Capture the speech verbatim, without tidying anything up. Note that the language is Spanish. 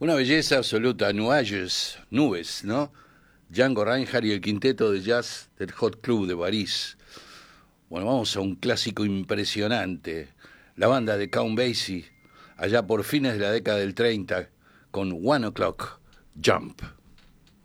Una belleza absoluta, nuages, nubes, ¿no? Django Reinhardt y el quinteto de jazz del Hot Club de París. Bueno, vamos a un clásico impresionante. La banda de Count Basie, allá por fines de la década del treinta, con One O'Clock Jump.